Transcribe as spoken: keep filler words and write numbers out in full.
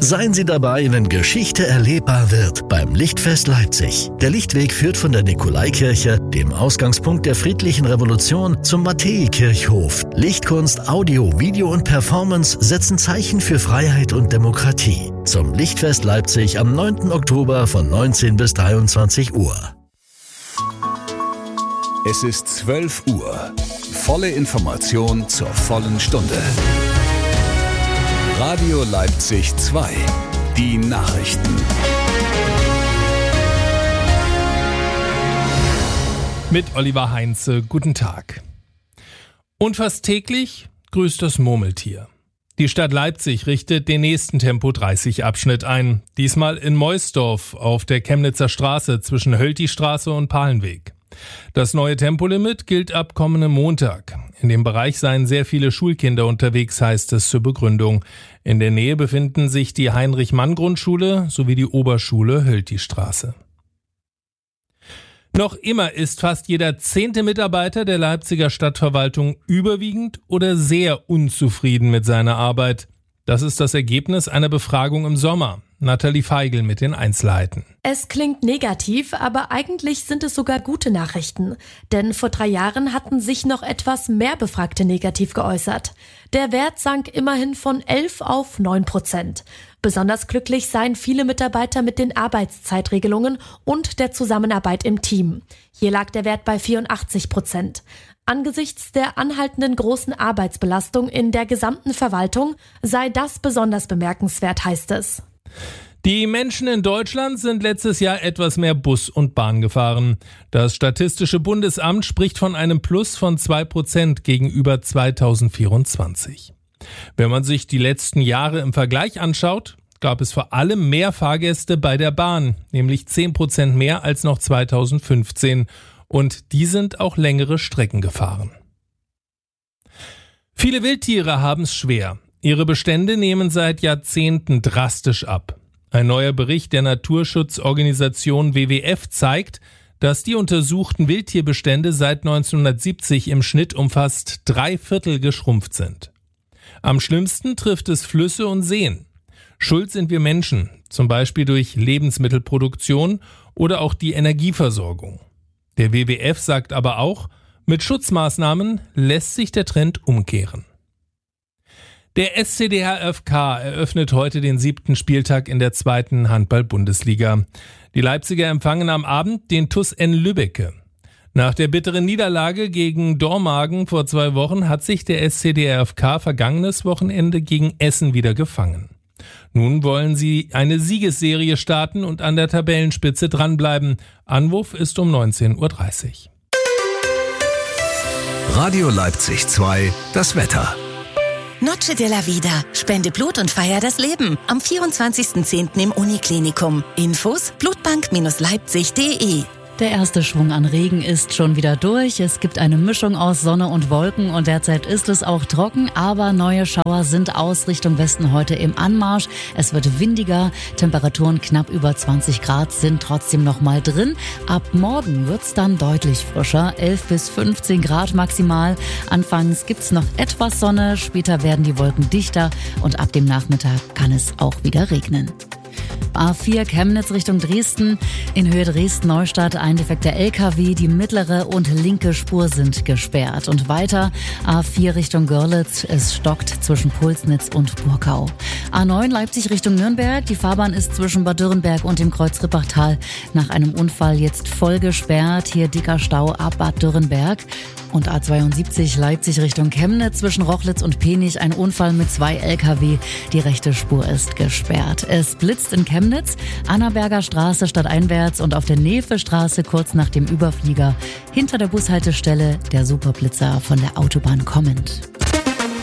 Seien Sie dabei, wenn Geschichte erlebbar wird beim Lichtfest Leipzig. Der Lichtweg führt von der Nikolaikirche, dem Ausgangspunkt der friedlichen Revolution, zum Matthäikirchhof. Lichtkunst, Audio, Video und Performance setzen Zeichen für Freiheit und Demokratie. Zum Lichtfest Leipzig am neunten Oktober von neunzehn bis dreiundzwanzig Uhr. Es ist zwölf Uhr. Volle Information zur vollen Stunde. Radio Leipzig zwei. Die Nachrichten. Mit Oliver Heinze, guten Tag. Und fast täglich grüßt das Murmeltier. Die Stadt Leipzig richtet den nächsten Tempo dreißig Abschnitt ein. Diesmal in Meusdorf auf der Chemnitzer Straße zwischen Hölti-Straße und Palenweg. Das neue Tempolimit gilt ab kommendem Montag. In dem Bereich seien sehr viele Schulkinder unterwegs, heißt es zur Begründung. In der Nähe befinden sich die Heinrich-Mann-Grundschule sowie die Oberschule Hölti-Straße. Noch immer ist fast jeder zehnte Mitarbeiter der Leipziger Stadtverwaltung überwiegend oder sehr unzufrieden mit seiner Arbeit. Das ist das Ergebnis einer Befragung im Sommer. Nathalie Feigl mit den Einzelheiten. Es klingt negativ, aber eigentlich sind es sogar gute Nachrichten. Denn vor drei Jahren hatten sich noch etwas mehr Befragte negativ geäußert. Der Wert sank immerhin von elf auf neun Prozent. Besonders glücklich seien viele Mitarbeiter mit den Arbeitszeitregelungen und der Zusammenarbeit im Team. Hier lag der Wert bei vierundachtzig Prozent. Angesichts der anhaltenden großen Arbeitsbelastung in der gesamten Verwaltung sei das besonders bemerkenswert, heißt es. Die Menschen in Deutschland sind letztes Jahr etwas mehr Bus und Bahn gefahren. Das Statistische Bundesamt spricht von einem Plus von zwei Prozent gegenüber zweitausendvierundzwanzig. Wenn man sich die letzten Jahre im Vergleich anschaut, gab es vor allem mehr Fahrgäste bei der Bahn, nämlich zehn Prozent mehr als noch zweitausendfünfzehn. Und die sind auch längere Strecken gefahren. Viele Wildtiere haben es schwer. Ihre Bestände nehmen seit Jahrzehnten drastisch ab. Ein neuer Bericht der Naturschutzorganisation W W F zeigt, dass die untersuchten Wildtierbestände seit neunzehnhundertsiebzig im Schnitt um fast drei Viertel geschrumpft sind. Am schlimmsten trifft es Flüsse und Seen. Schuld sind wir Menschen, zum Beispiel durch Lebensmittelproduktion oder auch die Energieversorgung. Der W W F sagt aber auch, mit Schutzmaßnahmen lässt sich der Trend umkehren. Der S C D H F K eröffnet heute den siebten Spieltag in der zweiten Handball-Bundesliga. Die Leipziger empfangen am Abend den T U S N Lübbecke. Nach der bitteren Niederlage gegen Dormagen vor zwei Wochen hat sich der S C D H F K vergangenes Wochenende gegen Essen wieder gefangen. Nun wollen sie eine Siegesserie starten und an der Tabellenspitze dranbleiben. Anwurf ist um neunzehn Uhr dreißig. Radio Leipzig zwei, das Wetter. Noche de la Vida. Spende Blut und feier das Leben. Am vierundzwanzigsten zehnten im Uniklinikum. Infos blutbank Leipzig punkt de. Der erste Schwung an Regen ist schon wieder durch. Es gibt eine Mischung aus Sonne und Wolken und derzeit ist es auch trocken, aber neue Schauer sind aus Richtung Westen heute im Anmarsch. Es wird windiger, Temperaturen knapp über zwanzig Grad sind trotzdem noch mal drin. Ab morgen wird's dann deutlich frischer, elf bis fünfzehn Grad maximal. Anfangs gibt's noch etwas Sonne, später werden die Wolken dichter und ab dem Nachmittag kann es auch wieder regnen. A vier Chemnitz Richtung Dresden. In Höhe Dresden-Neustadt ein defekter L K W. Die mittlere und linke Spur sind gesperrt. Und weiter A vier Richtung Görlitz. Es stockt zwischen Pulsnitz und Burkau. A neun Leipzig Richtung Nürnberg. Die Fahrbahn ist zwischen Bad Dürrenberg und dem Kreuz Rippachtal nach einem Unfall jetzt voll gesperrt. Hier dicker Stau ab Bad Dürrenberg. Und A zweiundsiebzig Leipzig Richtung Chemnitz zwischen Rochlitz und Penich ein Unfall mit zwei L K W. Die rechte Spur ist gesperrt. Es blitzt in Chemnitz, Annaberger Straße stadteinwärts und auf der Nevestraße kurz nach dem Überflieger hinter der Bushaltestelle der Superblitzer von der Autobahn kommend.